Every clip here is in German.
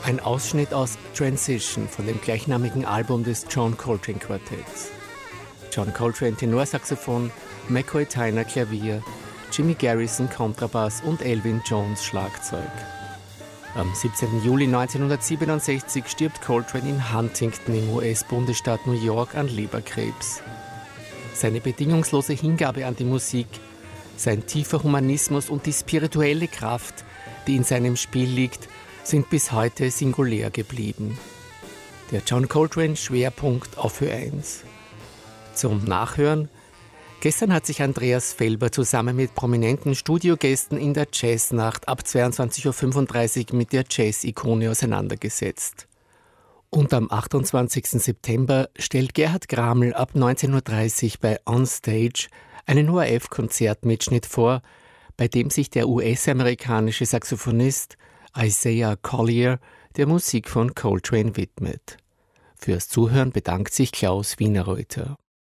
Ein Ausschnitt aus Transition von dem gleichnamigen Album des John Coltrane Quartetts. John Coltrane Tenorsaxophon, McCoy Tyner Klavier, Jimmy Garrison Kontrabass und Elvin Jones Schlagzeug. Am 17. Juli 1967 stirbt Coltrane in Huntington im US-Bundesstaat New York an Leberkrebs. Seine bedingungslose Hingabe an die Musik, sein tiefer Humanismus und die spirituelle Kraft, die in seinem Spiel liegt, sind bis heute singulär geblieben. Der John Coltrane Schwerpunkt auf Ö1. Zum Nachhören: Gestern hat sich Andreas Felber zusammen mit prominenten Studiogästen in der Jazznacht ab 22.35 Uhr mit der Jazz-Ikone auseinandergesetzt. Und am 28. September stellt Gerhard Graml ab 19.30 Uhr bei On Stage einen ORF-Konzertmitschnitt vor, bei dem sich der US-amerikanische Saxophonist Isaiah Collier der Musik von Coltrane widmet. Fürs Zuhören bedankt sich Klaus Wienerreuter.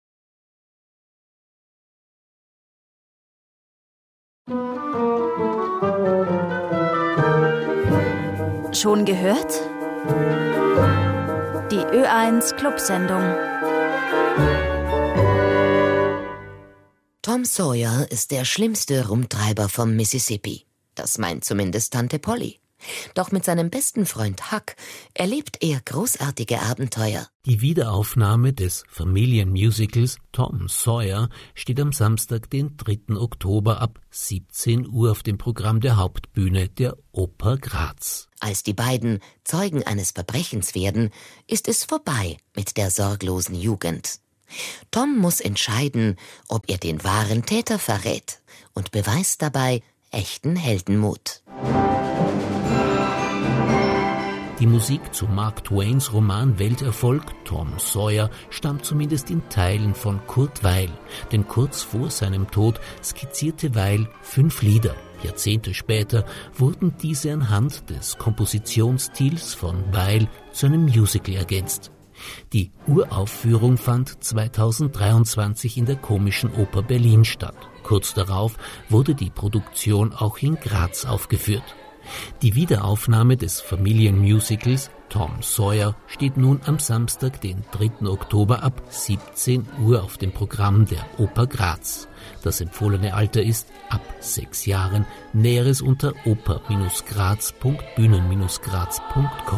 Schon gehört? Die Ö1 Clubsendung. Tom Sawyer ist der schlimmste Rumtreiber vom Mississippi. Das meint zumindest Tante Polly. Doch mit seinem besten Freund Huck erlebt er großartige Abenteuer. Die Wiederaufnahme des Familienmusicals Tom Sawyer steht am Samstag, den 3. Oktober ab 17 Uhr auf dem Programm der Hauptbühne der Oper Graz. Als die beiden Zeugen eines Verbrechens werden, ist es vorbei mit der sorglosen Jugend. Tom muss entscheiden, ob er den wahren Täter verrät und beweist dabei echten Heldenmut. Die Musik zu Mark Twains Roman Welterfolg Tom Sawyer stammt zumindest in Teilen von Kurt Weill, denn kurz vor seinem Tod skizzierte Weill 5 Lieder. Jahrzehnte später wurden diese anhand des Kompositionsstils von Weill zu einem Musical ergänzt. Die Uraufführung fand 2023 in der Komischen Oper Berlin statt. Kurz darauf wurde die Produktion auch in Graz aufgeführt. Die Wiederaufnahme des Familienmusicals Tom Sawyer steht nun am Samstag, den 3. Oktober ab 17 Uhr auf dem Programm der Oper Graz. Das empfohlene Alter ist ab 6 Jahren. Näheres unter oper-graz.bühnen-graz.com.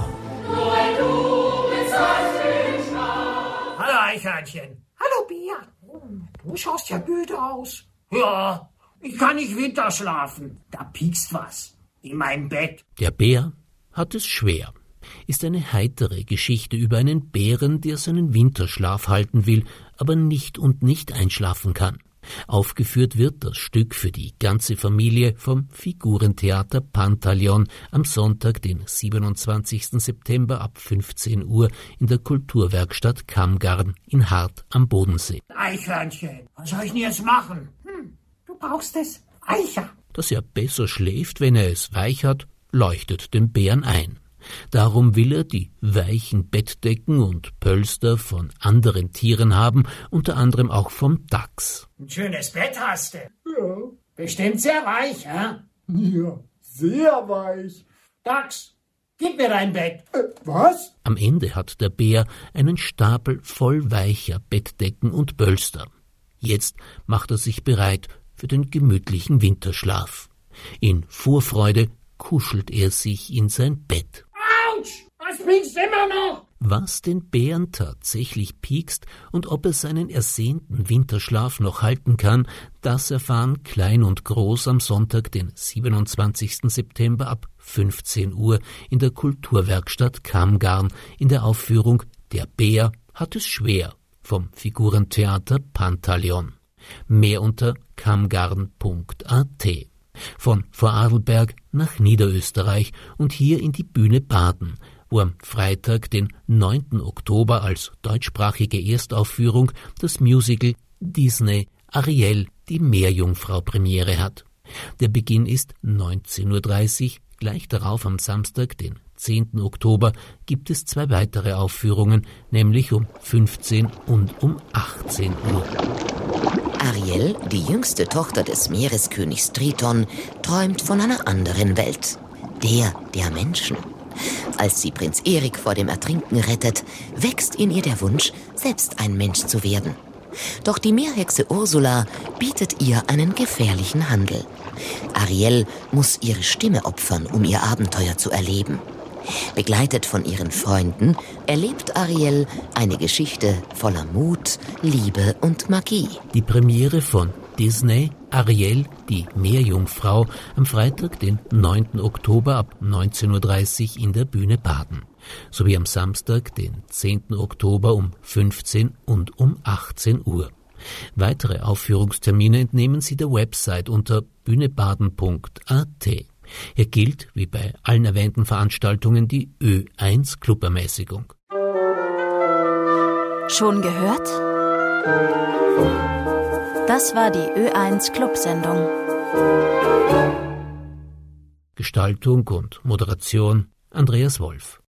Hallo Eichhörnchen. Hallo Bär. Du schaust ja müde aus. Ja, ich kann nicht winterschlafen. Da piekst was. In meinem Bett. Der Bär hat es schwer. Ist eine heitere Geschichte über einen Bären, der seinen Winterschlaf halten will, aber nicht einschlafen kann. Aufgeführt wird das Stück für die ganze Familie vom Figurentheater Pantaleon am Sonntag, den 27. September ab 15 Uhr in der Kulturwerkstatt Kammgarn in Hart am Bodensee. Eichhörnchen, was soll ich denn jetzt machen? Du brauchst es. Eicher. Dass er besser schläft, wenn er es weich hat, leuchtet dem Bären ein. Darum will er die weichen Bettdecken und Pölster von anderen Tieren haben, unter anderem auch vom Dachs. Ein schönes Bett hast du. Ja. Bestimmt sehr weich, hä? Ja, sehr weich. Dachs, gib mir dein Bett. Was? Am Ende hat der Bär einen Stapel voll weicher Bettdecken und Pölster. Jetzt macht er sich bereit für den gemütlichen Winterschlaf. In Vorfreude kuschelt er sich in sein Bett. Autsch, das piekst immer noch. Was den Bären tatsächlich piekst und ob er seinen ersehnten Winterschlaf noch halten kann, das erfahren Klein und Groß am Sonntag, den 27. September ab 15 Uhr in der Kulturwerkstatt Kammgarn in der Aufführung Der Bär hat es schwer vom Figurentheater Pantaleon. Mehr unter kammgarn.at. Von Vorarlberg nach Niederösterreich und hier in die Bühne Baden, wo am Freitag, den 9. Oktober als deutschsprachige Erstaufführung das Musical Disney Ariel, die Meerjungfrau Premiere hat. Der Beginn ist 19.30 Uhr, gleich darauf am Samstag, den 10. Oktober, gibt es 2 weitere Aufführungen, nämlich um 15 und um 18 Uhr. Ariel, die jüngste Tochter des Meereskönigs Triton, träumt von einer anderen Welt, der Menschen. Als sie Prinz Erik vor dem Ertrinken rettet, wächst in ihr der Wunsch, selbst ein Mensch zu werden. Doch die Meerhexe Ursula bietet ihr einen gefährlichen Handel. Ariel muss ihre Stimme opfern, um ihr Abenteuer zu erleben. Begleitet von ihren Freunden erlebt Ariel eine Geschichte voller Mut, Liebe und Magie. Die Premiere von Disney, Ariel, die Meerjungfrau, am Freitag, den 9. Oktober ab 19:30 Uhr in der Bühne Baden. Sowie am Samstag, den 10. Oktober um 15 und um 18 Uhr. Weitere Aufführungstermine entnehmen Sie der Website unter bühnebaden.at. Hier gilt, wie bei allen erwähnten Veranstaltungen, die Ö1 Clubermäßigung. Schon gehört? Das war die Ö1 Clubsendung. Gestaltung und Moderation Andreas Wolf.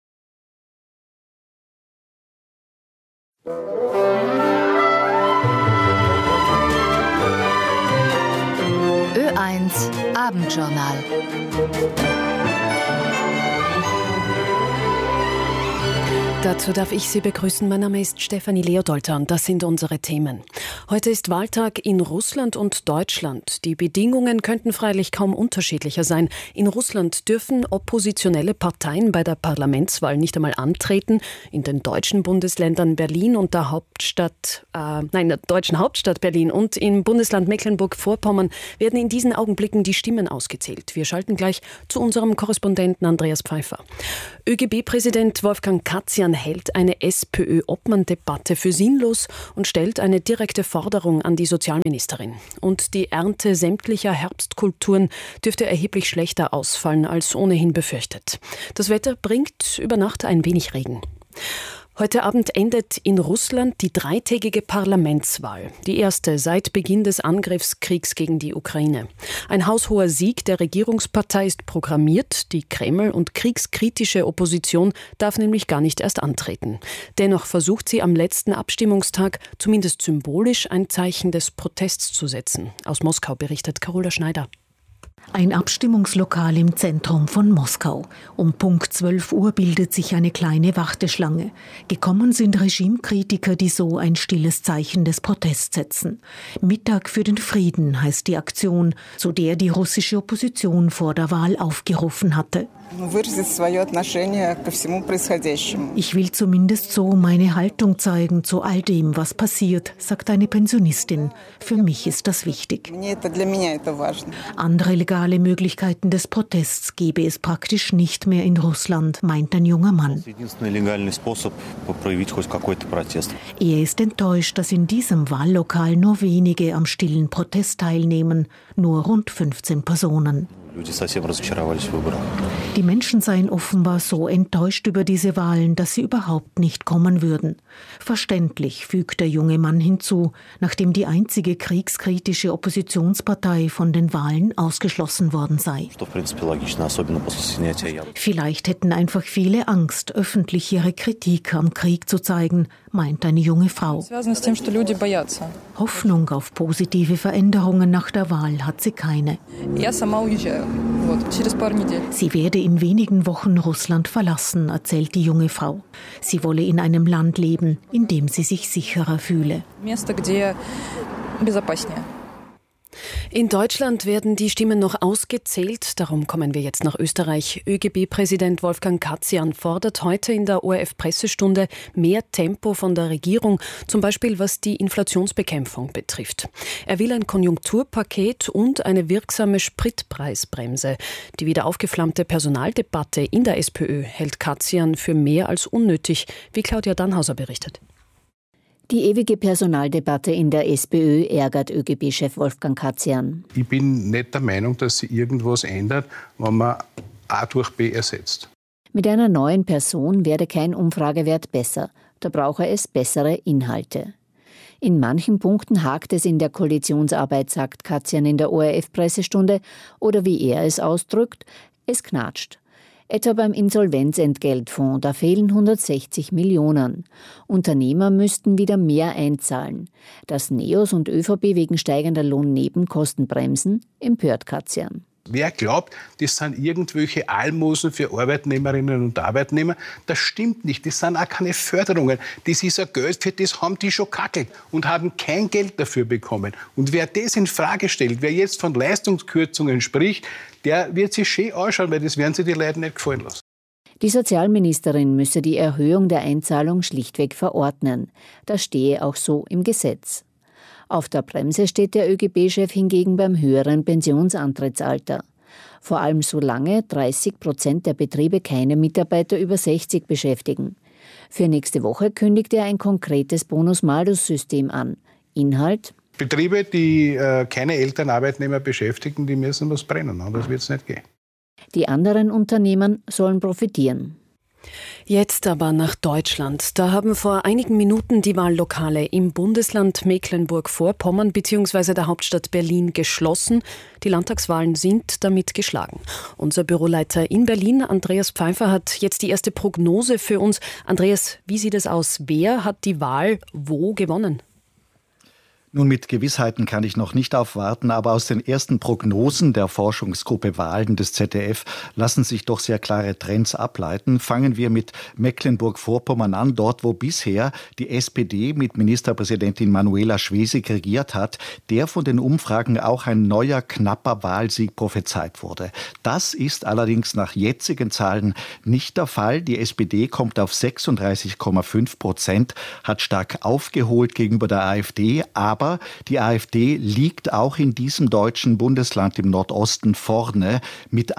Ö1 Abendjournal. Dazu darf ich Sie begrüßen. Mein Name ist Stefanie Leodolter und das sind unsere Themen. Heute ist Wahltag in Russland und Deutschland. Die Bedingungen könnten freilich kaum unterschiedlicher sein. In Russland dürfen oppositionelle Parteien bei der Parlamentswahl nicht einmal antreten. In den deutschen Bundesländern Berlin und der deutschen Hauptstadt Berlin und im Bundesland Mecklenburg-Vorpommern werden in diesen Augenblicken die Stimmen ausgezählt. Wir schalten gleich zu unserem Korrespondenten Andreas Pfeiffer. ÖGB-Präsident Wolfgang Katzian hält eine SPÖ-Obmann-Debatte für sinnlos und stellt eine direkte Forderung an die Sozialministerin. Und die Ernte sämtlicher Herbstkulturen dürfte erheblich schlechter ausfallen als ohnehin befürchtet. Das Wetter bringt über Nacht ein wenig Regen. Heute Abend endet in Russland die 3-tägige Parlamentswahl. Die erste seit Beginn des Angriffskriegs gegen die Ukraine. Ein haushoher Sieg der Regierungspartei ist programmiert. Die Kreml- und kriegskritische Opposition darf nämlich gar nicht erst antreten. Dennoch versucht sie am letzten Abstimmungstag zumindest symbolisch ein Zeichen des Protests zu setzen. Aus Moskau berichtet Carola Schneider. Ein Abstimmungslokal im Zentrum von Moskau. Um Punkt 12 Uhr bildet sich eine kleine Warteschlange. Gekommen sind Regimekritiker, die so ein stilles Zeichen des Protests setzen. Mittag für den Frieden heißt die Aktion, zu der die russische Opposition vor der Wahl aufgerufen hatte. Ich will zumindest so meine Haltung zeigen zu all dem, was passiert, sagt eine Pensionistin. Für mich ist das wichtig. Andere legale Möglichkeiten des Protests gäbe es praktisch nicht mehr in Russland, meint ein junger Mann. Er ist enttäuscht, dass in diesem Wahllokal nur wenige am stillen Protest teilnehmen, nur rund 15 Personen. Die Menschen seien offenbar so enttäuscht über diese Wahlen, dass sie überhaupt nicht kommen würden. Verständlich, fügt der junge Mann hinzu, nachdem die einzige kriegskritische Oppositionspartei von den Wahlen ausgeschlossen worden sei. Vielleicht hätten einfach viele Angst, öffentlich ihre Kritik am Krieg zu zeigen, meint eine junge Frau. Hoffnung auf positive Veränderungen nach der Wahl hat sie keine. Sie werde in wenigen Wochen Russland verlassen, erzählt die junge Frau. Sie wolle in einem Land leben, in dem sie sich sicherer fühle. In Deutschland werden die Stimmen noch ausgezählt. Darum kommen wir jetzt nach Österreich. ÖGB-Präsident Wolfgang Katzian fordert heute in der ORF-Pressestunde mehr Tempo von der Regierung, zum Beispiel was die Inflationsbekämpfung betrifft. Er will ein Konjunkturpaket und eine wirksame Spritpreisbremse. Die wieder aufgeflammte Personaldebatte in der SPÖ hält Katzian für mehr als unnötig, wie Claudia Dannhauser berichtet. Die ewige Personaldebatte in der SPÖ ärgert ÖGB-Chef Wolfgang Katzian. Ich bin nicht der Meinung, dass sich irgendwas ändert, wenn man A durch B ersetzt. Mit einer neuen Person werde kein Umfragewert besser. Da brauche es bessere Inhalte. In manchen Punkten hakt es in der Koalitionsarbeit, sagt Katzian in der ORF-Pressestunde. Oder wie er es ausdrückt, es knatscht. Etwa beim Insolvenzentgeltfonds, da fehlen 160 Millionen. Unternehmer müssten wieder mehr einzahlen. Dass NEOS und ÖVP wegen steigender Lohnnebenkosten bremsen, empört Katzian. Wer glaubt, das sind irgendwelche Almosen für Arbeitnehmerinnen und Arbeitnehmer, das stimmt nicht. Das sind auch keine Förderungen. Das ist ein Geld, für das haben die schon kackelt und haben kein Geld dafür bekommen. Und wer das in Frage stellt, wer jetzt von Leistungskürzungen spricht, der wird sich schön anschauen, weil das werden sich die Leute nicht gefallen lassen. Die Sozialministerin müsse die Erhöhung der Einzahlung schlichtweg verordnen. Das stehe auch so im Gesetz. Auf der Bremse steht der ÖGB-Chef hingegen beim höheren Pensionsantrittsalter. Vor allem solange 30% der Betriebe keine Mitarbeiter über 60 beschäftigen. Für nächste Woche kündigt er ein konkretes Bonus-Malus-System an. Inhalt: Betriebe, die keine Elternarbeitnehmer beschäftigen, die müssen was brennen, anders wird es nicht gehen. Die anderen Unternehmen sollen profitieren. Jetzt aber nach Deutschland. Da haben vor einigen Minuten die Wahllokale im Bundesland Mecklenburg-Vorpommern bzw. der Hauptstadt Berlin geschlossen. Die Landtagswahlen sind damit geschlagen. Unser Büroleiter in Berlin, Andreas Pfeiffer, hat jetzt die erste Prognose für uns. Andreas, wie sieht es aus? Wer hat die Wahl wo gewonnen? Nun, mit Gewissheiten kann ich noch nicht aufwarten, aber aus den ersten Prognosen der Forschungsgruppe Wahlen des ZDF lassen sich doch sehr klare Trends ableiten. Fangen wir mit Mecklenburg-Vorpommern an, dort wo bisher die SPD mit Ministerpräsidentin Manuela Schwesig regiert hat, der von den Umfragen auch ein neuer, knapper Wahlsieg prophezeit wurde. Das ist allerdings nach jetzigen Zahlen nicht der Fall. Die SPD kommt auf 36,5%, hat stark aufgeholt gegenüber der AfD, aber die AfD liegt auch in diesem deutschen Bundesland im Nordosten vorne mit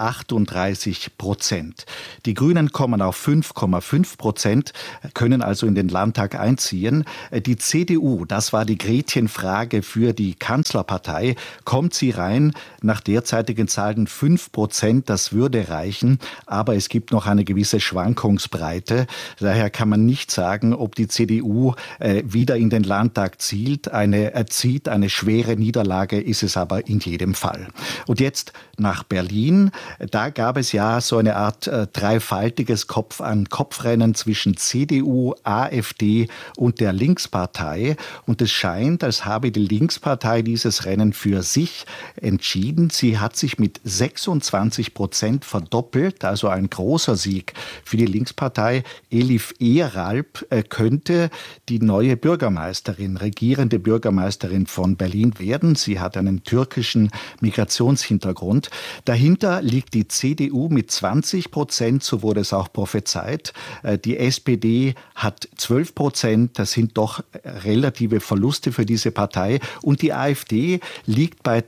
38%. Die Grünen kommen auf 5,5%, können also in den Landtag einziehen. Die CDU, das war die Gretchenfrage für die Kanzlerpartei, kommt sie rein? Nach derzeitigen Zahlen 5%, das würde reichen, aber es gibt noch eine gewisse Schwankungsbreite. Daher kann man nicht sagen, ob die CDU wieder in den Landtag zieht. Eine schwere Niederlage ist es aber in jedem Fall. Und jetzt nach Berlin. Da gab es ja so eine Art dreifaltiges Kopf-an-Kopf-Rennen zwischen CDU, AfD und der Linkspartei. Und es scheint, als habe die Linkspartei dieses Rennen für sich entschieden. Sie hat sich mit 26% verdoppelt, also ein großer Sieg für die Linkspartei. Elif Eralp könnte die neue Bürgermeisterin, regierende Bürgermeisterin von Berlin werden. Sie hat einen türkischen Migrationshintergrund. Dahinter liegt die CDU mit 20%, so wurde es auch prophezeit. Die SPD hat 12%, das sind doch relative Verluste für diese Partei. Und die AfD liegt bei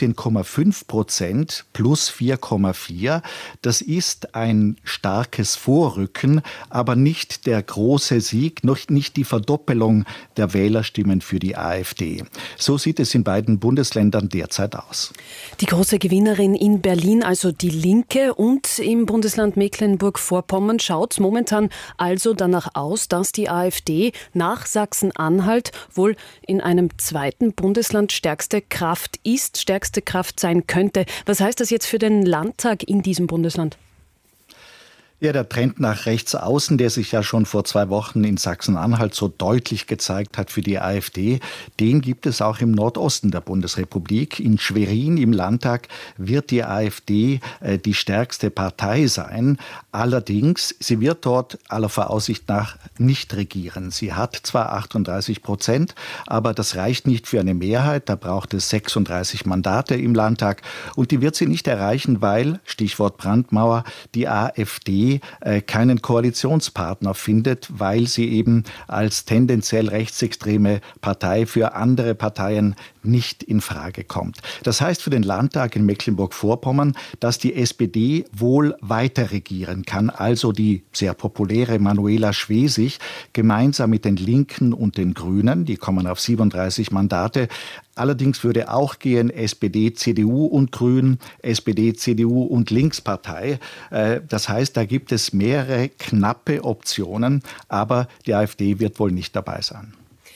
13,5%, plus 4,4. Das ist ein starkes Vorrücken, aber nicht der große Sieg, noch nicht die Verdoppelung der Wählerstimmen für die AfD. So sieht es in beiden Bundesländern derzeit aus. Die große Gewinnerin in Berlin, also die Linke, und im Bundesland Mecklenburg-Vorpommern schaut es momentan also danach aus, dass die AfD nach Sachsen-Anhalt wohl in einem zweiten Bundesland stärkste Kraft ist, stärkste Kraft sein könnte. Was heißt das jetzt für den Landtag in diesem Bundesland? Ja, der Trend nach rechts außen, der sich ja schon vor 2 Wochen in Sachsen-Anhalt so deutlich gezeigt hat für die AfD, den gibt es auch im Nordosten der Bundesrepublik. In Schwerin im Landtag wird die AfD die stärkste Partei sein. Allerdings, sie wird dort aller Voraussicht nach nicht regieren. Sie hat zwar 38%, aber das reicht nicht für eine Mehrheit. Da braucht es 36 Mandate im Landtag. Und die wird sie nicht erreichen, weil, Stichwort Brandmauer, die AfD keinen Koalitionspartner findet, weil sie eben als tendenziell rechtsextreme Partei für andere Parteien nicht in Frage kommt. Das heißt für den Landtag in Mecklenburg-Vorpommern, dass die SPD wohl weiter regieren kann, also die sehr populäre Manuela Schwesig gemeinsam mit den Linken und den Grünen, die kommen auf 37 Mandate. Allerdings würde auch gehen SPD, CDU und Grünen, SPD, CDU und Linkspartei. Das heißt, da gibt es mehrere knappe Optionen, aber die AfD wird wohl nicht dabei sein.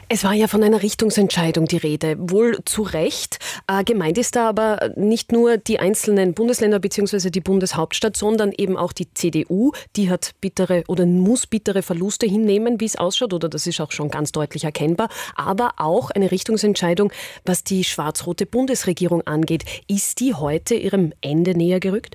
Es war ja von einer Richtungsentscheidung die Rede, wohl zu Recht. Gemeint ist da aber nicht nur die einzelnen Bundesländer bzw. die Bundeshauptstadt, sondern eben auch die CDU. Die hat muss bittere Verluste hinnehmen, wie es ausschaut, oder das ist auch schon ganz deutlich erkennbar. Aber auch eine Richtungsentscheidung, was die schwarz-rote Bundesregierung angeht. Ist die heute ihrem Ende näher gerückt?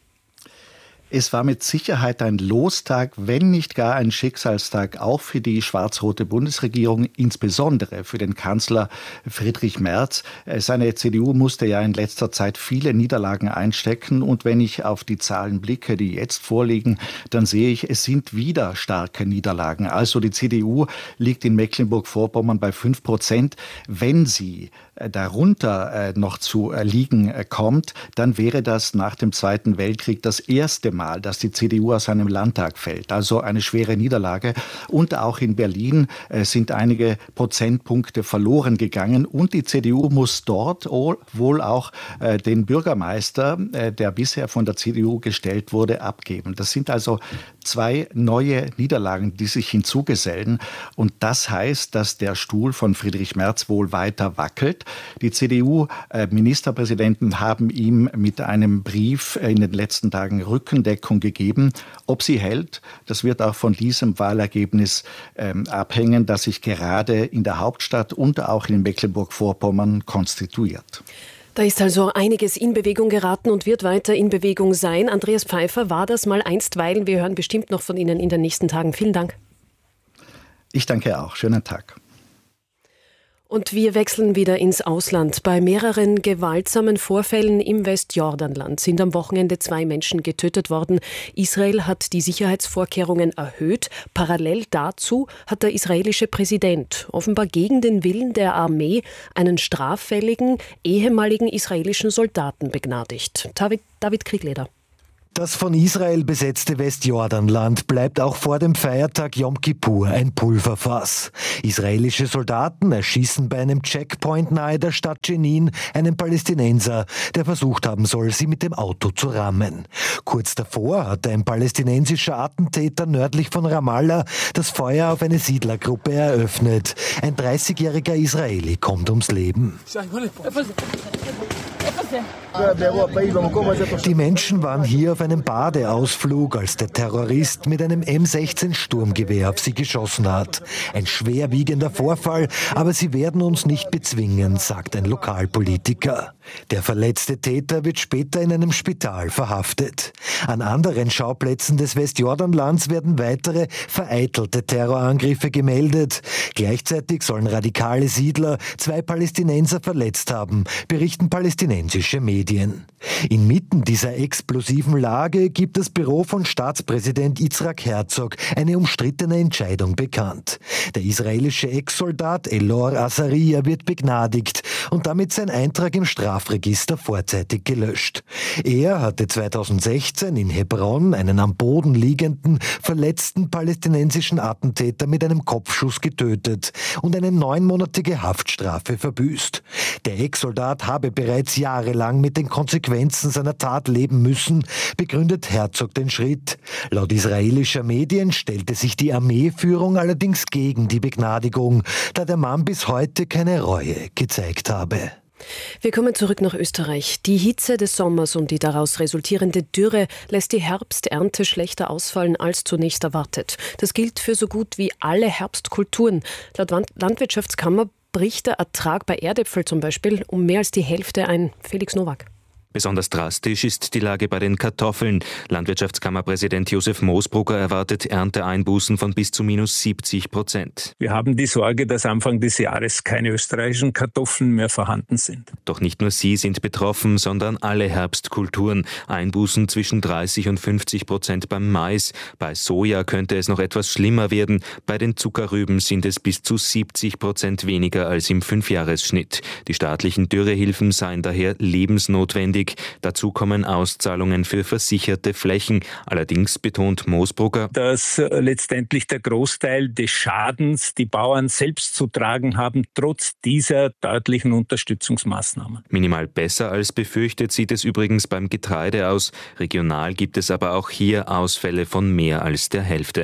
Es war mit Sicherheit ein Lostag, wenn nicht gar ein Schicksalstag, auch für die schwarz-rote Bundesregierung, insbesondere für den Kanzler Friedrich Merz. Seine CDU musste ja in letzter Zeit viele Niederlagen einstecken. Und wenn ich auf die Zahlen blicke, die jetzt vorliegen, dann sehe ich, es sind wieder starke Niederlagen. Also die CDU liegt in Mecklenburg-Vorpommern bei 5%. Wenn sie darunter noch zu liegen kommt, dann wäre das nach dem Zweiten Weltkrieg das erste Mal, dass die CDU aus einem Landtag fällt. Also eine schwere Niederlage. Und auch in Berlin sind einige Prozentpunkte verloren gegangen. Und die CDU muss dort wohl auch den Bürgermeister, der bisher von der CDU gestellt wurde, abgeben. Das sind also 2 neue Niederlagen, die sich hinzugesellen. Und das heißt, dass der Stuhl von Friedrich Merz wohl weiter wackelt. Die CDU-Ministerpräsidenten haben ihm mit einem Brief in den letzten Tagen Rückendeckung gegeben. Ob sie hält, das wird auch von diesem Wahlergebnis abhängen, das sich gerade in der Hauptstadt und auch in Mecklenburg-Vorpommern konstituiert. Da ist also einiges in Bewegung geraten und wird weiter in Bewegung sein. Andreas Pfeiffer war das mal einstweilen. Wir hören bestimmt noch von Ihnen in den nächsten Tagen. Vielen Dank. Ich danke auch. Schönen Tag. Und wir wechseln wieder ins Ausland. Bei mehreren gewaltsamen Vorfällen im Westjordanland sind am Wochenende 2 Menschen getötet worden. Israel hat die Sicherheitsvorkehrungen erhöht. Parallel dazu hat der israelische Präsident, offenbar gegen den Willen der Armee, einen straffälligen ehemaligen israelischen Soldaten begnadigt. David Kriegleder. Das von Israel besetzte Westjordanland bleibt auch vor dem Feiertag Yom Kippur ein Pulverfass. Israelische Soldaten erschießen bei einem Checkpoint nahe der Stadt Jenin einen Palästinenser, der versucht haben soll, sie mit dem Auto zu rammen. Kurz davor hat ein palästinensischer Attentäter nördlich von Ramallah das Feuer auf eine Siedlergruppe eröffnet. Ein 30-jähriger Israeli kommt ums Leben. Die Menschen waren hier auf einem Badeausflug, als der Terrorist mit einem M16 Sturmgewehr auf sie geschossen hat. Ein schwerwiegender Vorfall, aber sie werden uns nicht bezwingen, sagt ein Lokalpolitiker. Der verletzte Täter wird später in einem Spital verhaftet. An anderen Schauplätzen des Westjordanlands werden weitere vereitelte Terrorangriffe gemeldet. Gleichzeitig sollen radikale Siedler 2 Palästinenser verletzt haben, berichten palästinensische Medien. Inmitten dieser explosiven Lage gibt das Büro von Staatspräsident Yitzhak Herzog eine umstrittene Entscheidung bekannt. Der israelische Ex-Soldat Elor Azaria wird begnadigt und damit sein Eintrag im Strafregister vorzeitig gelöscht. Er hatte 2016 in Hebron einen am Boden liegenden, verletzten palästinensischen Attentäter mit einem Kopfschuss getötet und eine 9-monatige Haftstrafe verbüßt. Der Ex-Soldat habe bereits jahrelang mit den Konsequenzen seiner Tat leben müssen, begründet Herzog den Schritt. Laut israelischer Medien stellte sich die Armeeführung allerdings gegen die Begnadigung, da der Mann bis heute keine Reue gezeigt habe. Wir kommen zurück nach Österreich. Die Hitze des Sommers und die daraus resultierende Dürre lässt die Herbsternte schlechter ausfallen als zunächst erwartet. Das gilt für so gut wie alle Herbstkulturen. Laut Landwirtschaftskammer bricht der Ertrag bei Erdäpfel zum Beispiel um mehr als die Hälfte ein. Felix Nowak. Besonders drastisch ist die Lage bei den Kartoffeln. Landwirtschaftskammerpräsident Josef Moosbrugger erwartet Ernteeinbußen von bis zu -70%. Wir haben die Sorge, dass Anfang des Jahres keine österreichischen Kartoffeln mehr vorhanden sind. Doch nicht nur sie sind betroffen, sondern alle Herbstkulturen. Einbußen zwischen 30 und 50% beim Mais. Bei Soja könnte es noch etwas schlimmer werden. Bei den Zuckerrüben sind es bis zu 70% weniger als im 5-Jahresschnitt. Die staatlichen Dürrehilfen seien daher lebensnotwendig. Dazu kommen Auszahlungen für versicherte Flächen. Allerdings betont Moosbrugger, dass letztendlich der Großteil des Schadens die Bauern selbst zu tragen haben, trotz dieser deutlichen Unterstützungsmaßnahmen. Minimal besser als befürchtet sieht es übrigens beim Getreide aus. Regional gibt es aber auch hier Ausfälle von mehr als der Hälfte.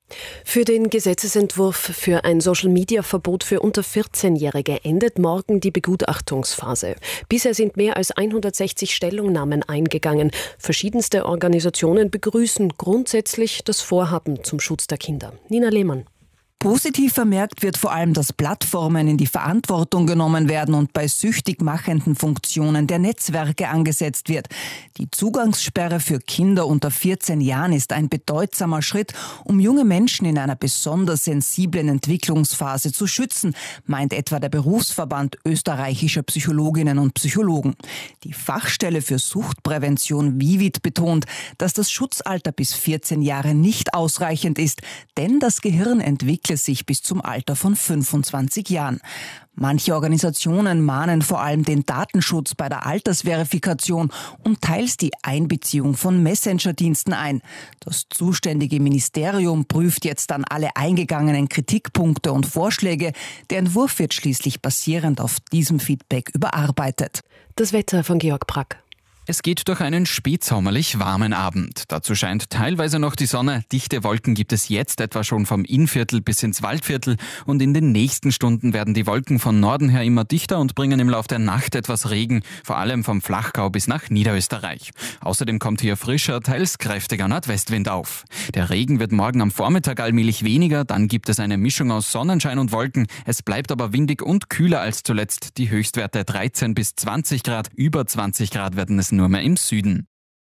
Für den Gesetzesentwurf für ein Social-Media-Verbot für unter 14-Jährige endet morgen die Begutachtungsphase. Bisher sind mehr als 160 Stellungnahmen eingegangen. Verschiedenste Organisationen begrüßen grundsätzlich das Vorhaben zum Schutz der Kinder. Nina Lehmann. Positiv vermerkt wird vor allem, dass Plattformen in die Verantwortung genommen werden und bei süchtig machenden Funktionen der Netzwerke angesetzt wird. Die Zugangssperre für Kinder unter 14 Jahren ist ein bedeutsamer Schritt, um junge Menschen in einer besonders sensiblen Entwicklungsphase zu schützen, meint etwa der Berufsverband österreichischer Psychologinnen und Psychologen. Die Fachstelle für Suchtprävention VIVID betont, dass das Schutzalter bis 14 Jahre nicht ausreichend ist, denn das Gehirn entwickelt sich bis zum Alter von 25 Jahren. Manche Organisationen mahnen vor allem den Datenschutz bei der Altersverifikation und teils die Einbeziehung von Messenger-Diensten ein. Das zuständige Ministerium prüft jetzt dann alle eingegangenen Kritikpunkte und Vorschläge. Der Entwurf wird schließlich basierend auf diesem Feedback überarbeitet. Das Wetter von Georg Brack. Es geht durch einen spätsommerlich warmen Abend. Dazu scheint teilweise noch die Sonne. Dichte Wolken gibt es jetzt etwa schon vom Innviertel bis ins Waldviertel. Und in den nächsten Stunden werden die Wolken von Norden her immer dichter und bringen im Laufe der Nacht etwas Regen, vor allem vom Flachgau bis nach Niederösterreich. Außerdem kommt hier frischer, teils kräftiger Nordwestwind auf. Der Regen wird morgen am Vormittag allmählich weniger. Dann gibt es eine Mischung aus Sonnenschein und Wolken. Es bleibt aber windig und kühler als zuletzt. Die Höchstwerte 13 bis 20 Grad. Über 20 Grad werden es nur mehr im Süden.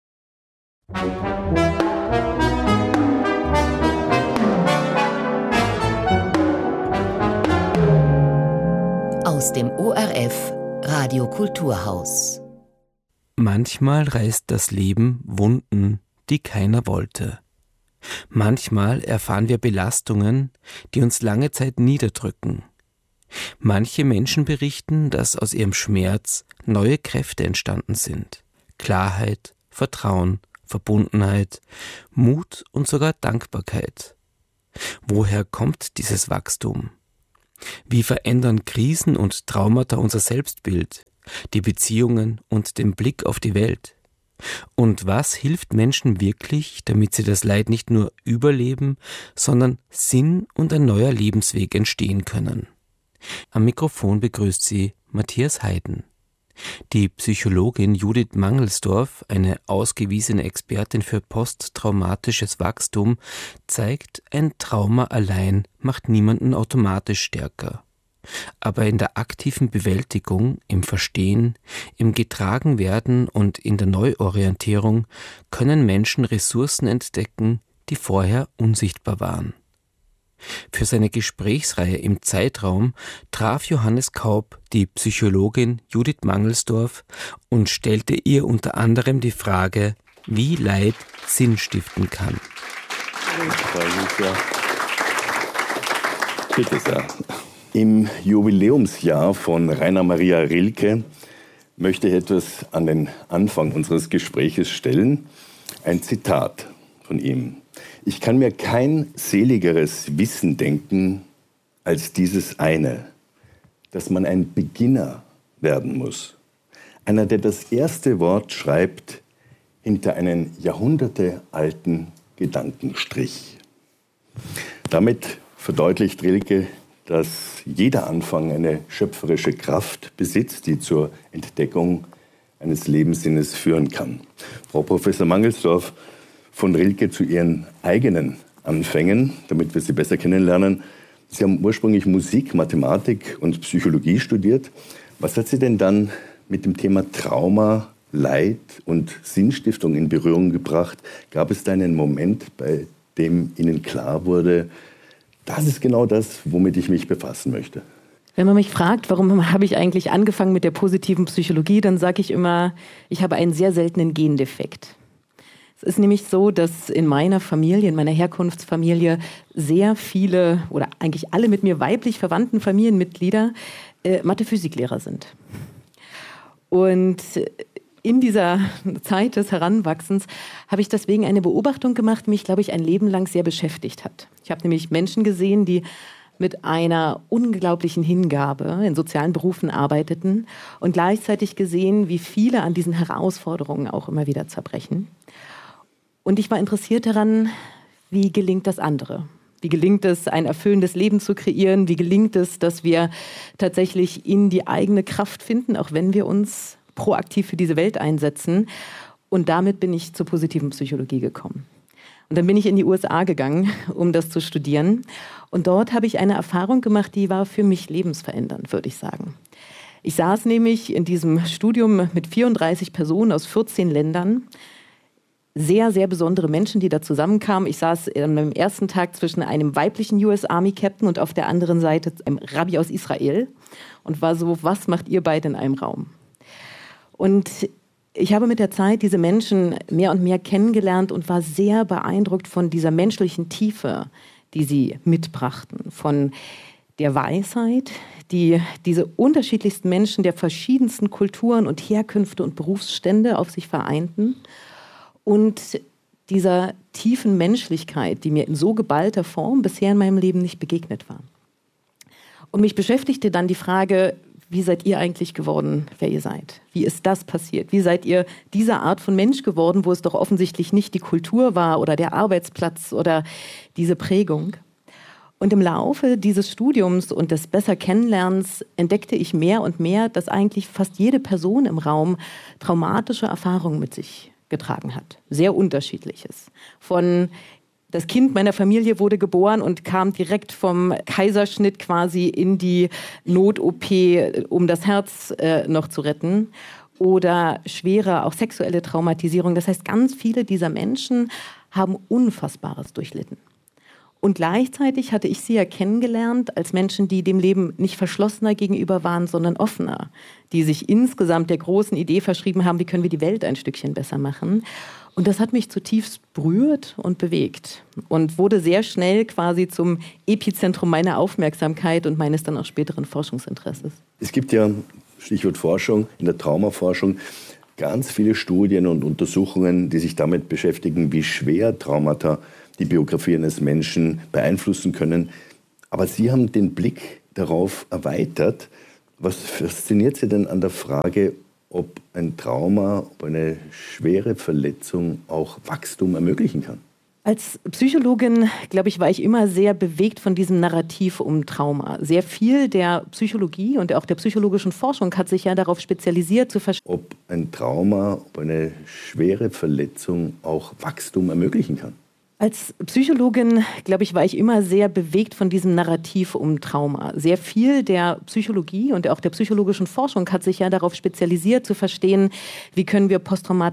Aus dem ORF Radio Kulturhaus. Manchmal reißt das Leben Wunden, die keiner wollte. Manchmal erfahren wir Belastungen, die uns lange Zeit niederdrücken. Manche Menschen berichten, dass aus ihrem Schmerz neue Kräfte entstanden sind. Klarheit, Vertrauen, Verbundenheit, Mut und sogar Dankbarkeit. Woher kommt dieses Wachstum? Wie verändern Krisen und Traumata unser Selbstbild, die Beziehungen und den Blick auf die Welt? Und was hilft Menschen wirklich, damit sie das Leid nicht nur überleben, sondern Sinn und ein neuer Lebensweg entstehen können? Am Mikrofon begrüßt sie Matthias Heiden. Die Psychologin Judith Mangelsdorf, eine ausgewiesene Expertin für posttraumatisches Wachstum, zeigt, ein Trauma allein macht niemanden automatisch stärker. Aber in der aktiven Bewältigung, im Verstehen, im Getragenwerden und in der Neuorientierung können Menschen Ressourcen entdecken, die vorher unsichtbar waren. Für seine Gesprächsreihe im Zeitraum traf Johannes Kaup die Psychologin Judith Mangelsdorf und stellte ihr unter anderem die Frage, wie Leid Sinn stiften kann. Bitte sehr. Im Jubiläumsjahr von Rainer Maria Rilke möchte ich etwas an den Anfang unseres Gespräches stellen. Ein Zitat von ihm. Ich kann mir kein seligeres Wissen denken als dieses eine, dass man ein Beginner werden muss. Einer, der das erste Wort schreibt hinter einen jahrhundertealten Gedankenstrich. Damit verdeutlicht Rilke, dass jeder Anfang eine schöpferische Kraft besitzt, die zur Entdeckung eines Lebenssinnes führen kann. Frau Professor Mangelsdorf, von Rilke zu Ihren eigenen Anfängen, damit wir Sie besser kennenlernen. Sie haben ursprünglich Musik, Mathematik und Psychologie studiert. Was hat Sie denn dann mit dem Thema Trauma, Leid und Sinnstiftung in Berührung gebracht? Gab es da einen Moment, bei dem Ihnen klar wurde, das ist genau das, womit ich mich befassen möchte? Wenn man mich fragt, warum habe ich eigentlich angefangen mit der positiven Psychologie, dann sage ich immer, ich habe einen sehr seltenen Gendefekt. Es ist nämlich so, dass in meiner Familie, in meiner Herkunftsfamilie sehr viele oder eigentlich alle mit mir weiblich verwandten Familienmitglieder Mathe-Physiklehrer sind. Und in dieser Zeit des Heranwachsens habe ich deswegen eine Beobachtung gemacht, die mich, glaube ich, ein Leben lang sehr beschäftigt hat. Ich habe nämlich Menschen gesehen, die mit einer unglaublichen Hingabe in sozialen Berufen arbeiteten und gleichzeitig gesehen, wie viele an diesen Herausforderungen auch immer wieder zerbrechen. Und ich war interessiert daran, wie gelingt das andere? Wie gelingt es, ein erfüllendes Leben zu kreieren? Wie gelingt es, dass wir tatsächlich in die eigene Kraft finden, auch wenn wir uns proaktiv für diese Welt einsetzen? Und damit bin ich zur positiven Psychologie gekommen. Und dann bin ich in die USA gegangen, um das zu studieren. Und dort habe ich eine Erfahrung gemacht, die war für mich lebensverändernd, würde ich sagen. Ich saß nämlich in diesem Studium mit 34 Personen aus 14 Ländern. Sehr, sehr besondere Menschen, die da zusammenkamen. Ich saß am ersten Tag zwischen einem weiblichen US Army Captain und auf der anderen Seite einem Rabbi aus Israel und war so, was macht ihr beide in einem Raum? Und ich habe mit der Zeit diese Menschen mehr und mehr kennengelernt und war sehr beeindruckt von dieser menschlichen Tiefe, die sie mitbrachten, von der Weisheit, die diese unterschiedlichsten Menschen der verschiedensten Kulturen und Herkünfte und Berufsstände auf sich vereinten. Und dieser tiefen Menschlichkeit, die mir in so geballter Form bisher in meinem Leben nicht begegnet war. Und mich beschäftigte dann die Frage, wie seid ihr eigentlich geworden, wer ihr seid? Wie ist das passiert? Wie seid ihr dieser Art von Mensch geworden, wo es doch offensichtlich nicht die Kultur war oder der Arbeitsplatz oder diese Prägung? Und im Laufe dieses Studiums und des besser Kennenlernens entdeckte ich mehr und mehr, dass eigentlich fast jede Person im Raum traumatische Erfahrungen mit sich getragen hat. Sehr unterschiedliches. Von das Kind meiner Familie wurde geboren und kam direkt vom Kaiserschnitt quasi in die Not-OP, um das Herz noch zu retten. Oder schwere, auch sexuelle Traumatisierung. Das heißt, ganz viele dieser Menschen haben Unfassbares durchlitten. Und gleichzeitig hatte ich sie ja kennengelernt als Menschen, die dem Leben nicht verschlossener gegenüber waren, sondern offener. Die sich insgesamt der großen Idee verschrieben haben, wie können wir die Welt ein Stückchen besser machen. Und das hat mich zutiefst berührt und bewegt. Und wurde sehr schnell quasi zum Epizentrum meiner Aufmerksamkeit und meines dann auch späteren Forschungsinteresses. Es gibt ja, Stichwort Forschung, in der Traumaforschung ganz viele Studien und Untersuchungen, die sich damit beschäftigen, wie schwer Traumata die Biografie eines Menschen beeinflussen können. Aber Sie haben den Blick darauf erweitert. Was fasziniert Sie denn an der Frage, ob ein Trauma, ob eine schwere Verletzung auch Wachstum ermöglichen kann? Als Psychologin, glaube ich, war ich immer sehr bewegt von diesem Narrativ um Trauma. Sehr viel der Psychologie und auch der psychologischen Forschung hat sich ja darauf spezialisiert, zu verstehen, ob ein Trauma, ob eine schwere Verletzung auch Wachstum ermöglichen kann. Als Psychologin, glaube ich, war ich immer sehr bewegt von diesem Narrativ um Trauma. Sehr viel der Psychologie und auch der psychologischen Forschung hat sich ja darauf spezialisiert, zu verstehen, wie können wir posttraumatische